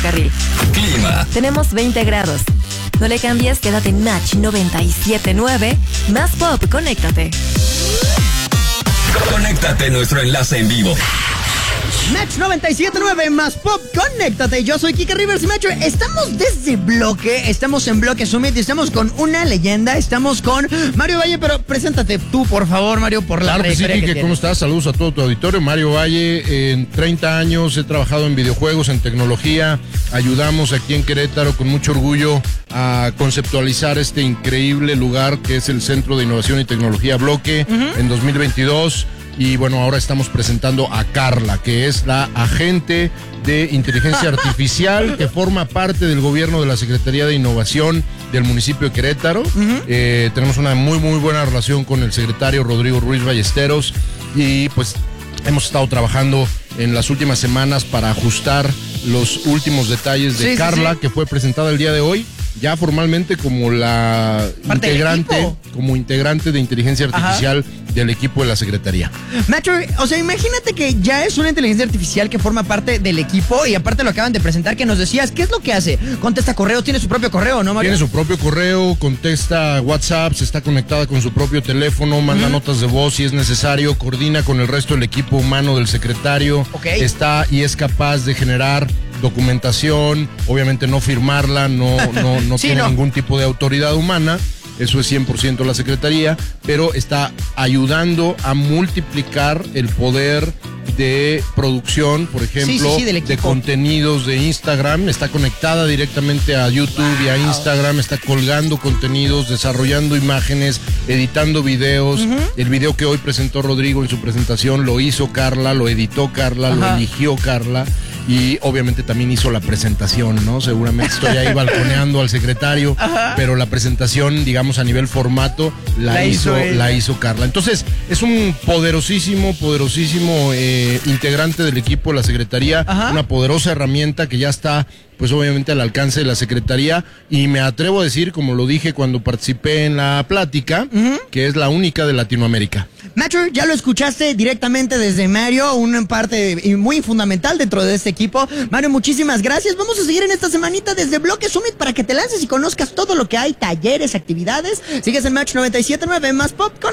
ferrocarril. Clima. Tenemos 20 grados. No le cambies, quédate en Match 97.9. Más Pop, conéctate. Conéctate, nuestro enlace en vivo. Match 97.9 más Pop, conéctate. Yo soy Kike Rivers y Match. Estamos desde Bloque, estamos en Bloque Summit y estamos con una leyenda. Estamos con Mario Valle, pero preséntate tú, por favor, Mario, por la Claro que sí, Kike, ¿cómo estás? Saludos a todo tu auditorio. Mario Valle, en 30 años he trabajado en videojuegos, en tecnología. Ayudamos aquí en Querétaro con mucho orgullo a conceptualizar este increíble lugar que es el Centro de Innovación y Tecnología Bloque en 2022. Y bueno, ahora estamos presentando a Carla, que es la agente de inteligencia artificial que forma parte del gobierno de la Secretaría de Innovación del municipio de Querétaro. Tenemos una muy buena relación con el secretario Rodrigo Ruiz Ballesteros y pues hemos estado trabajando en las últimas semanas para ajustar los últimos detalles de Carla, que fue presentada el día de hoy, ya formalmente como la integrante de inteligencia artificial del equipo de la Secretaría. Macho, o sea, imagínate que ya es una inteligencia artificial que forma parte del equipo y aparte lo acaban de presentar, que nos decías, ¿qué es lo que hace? Contesta correo, tiene su propio correo, ¿no, Mario? Tiene su propio correo, contesta WhatsApp, se está conectada con su propio teléfono, manda notas de voz si es necesario, coordina con el resto del equipo humano del secretario, está y es capaz de generar documentación, obviamente no firmarla, no tiene ningún tipo de autoridad humana. Eso es 100% la Secretaría, pero está ayudando a multiplicar el poder de producción, por ejemplo, de contenidos de Instagram. Está conectada directamente a YouTube y a Instagram, está colgando contenidos, desarrollando imágenes, editando videos. El video que hoy presentó Rodrigo en su presentación lo hizo Carla, lo editó Carla, lo eligió Carla. Y obviamente también hizo la presentación, ¿no? Seguramente estoy ahí balconeando al secretario, pero la presentación, digamos, a nivel formato, la hizo Carla. Entonces, es un poderosísimo integrante del equipo de la Secretaría, una poderosa herramienta que ya está, pues obviamente al alcance de la Secretaría, y me atrevo a decir, como lo dije cuando participé en la plática, que es la única de Latinoamérica. Macho, ya lo escuchaste directamente desde Mario, una parte muy fundamental dentro de este equipo. Mario, muchísimas gracias. Vamos a seguir en esta semanita desde Bloque Summit para que te lances y conozcas todo lo que hay, talleres, actividades. Sigues en Match 97.9 más Pop con